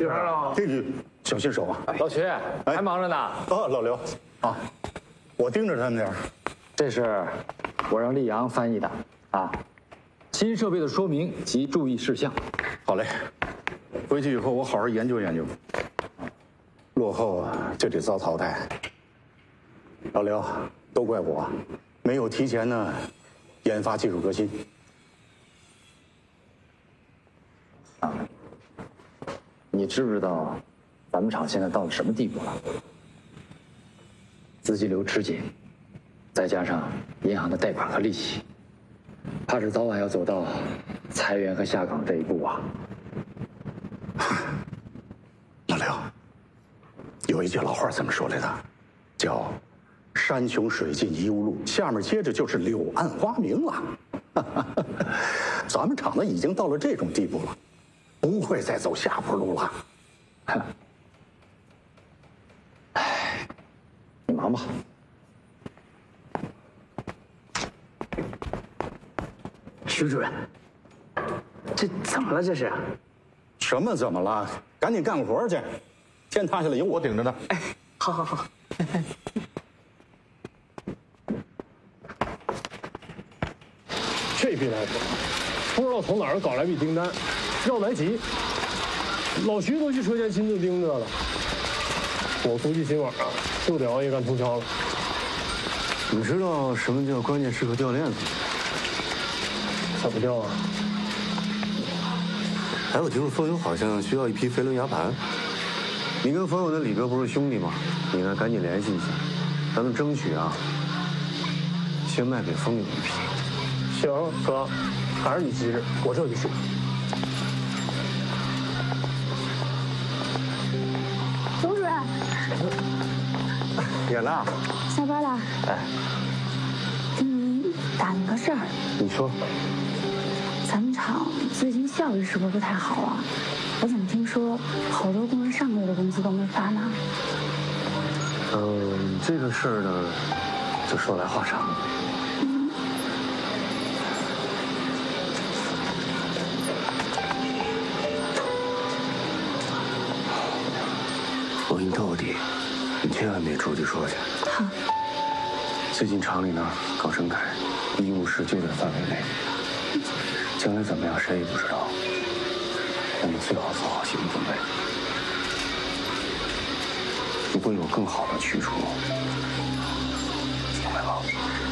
玉儿啊， 这个小心手啊！ 老徐还忙着呢。 哦，老刘啊，我盯着他们点儿。 这是我让丽阳翻译的啊，新设备的说明及注意事项。 好嘞，回去以后我好好研究研究。落后啊，就得遭淘汰。老刘，都怪我，没有提前呢研发技术革新。 你知不知道咱们厂现在到了什么地步了？资金流吃紧，再加上银行的贷款和利息，怕是早晚要走到裁员和下岗这一步啊！ 老刘，有一句老话怎么说来的？叫“山穷水尽疑无路”，下面接着就是“柳暗花明”了。咱们厂子已经到了这种地步了，不会再走下坡路了。 哎，你忙吧。 徐主任，这怎么了？这是？ 什么怎么了？赶紧干活去，天塌下来有我顶着呢。 哎，好好好。 这批来货，不知道从哪儿搞来笔订单，要来急。老徐都去车间亲自盯着了。我估计今晚啊，就得熬夜干通宵了。 你知道什么叫关键时刻掉链子吗？ 怎么掉啊？ 哎，我听说风友好像需要一批飞轮牙盘。你跟风友的李哥不是兄弟吗？你呢，赶紧联系一下，咱们争取啊，先卖给风友一批。 行，哥，还是你机智，我这就去。 董主任， 演了。 下班了。 哎， 跟您打听个事儿。 你说。 咱们厂最近效益是不是不太好啊？我怎么听说好多工人上个月的工资都没发呢？ 这个事儿呢，就说来话长。我给你透个底，你千万别出去说去。 好。 最近厂里呢搞整改，医务室就在范围内，将来怎么样谁也不知道。那你最好做好心理准备，你会有更好的去处。明白吗？